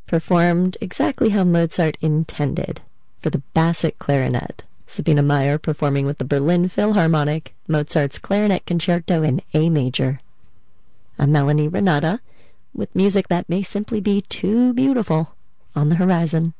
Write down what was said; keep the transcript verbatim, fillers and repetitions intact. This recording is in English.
performed exactly how Mozart intended, for the Bassett clarinet. Sabine Meyer performing with the Berlin Philharmonic, Mozart's Clarinet Concerto in A major. A Melanie Renata with music that may simply be too beautiful on the horizon.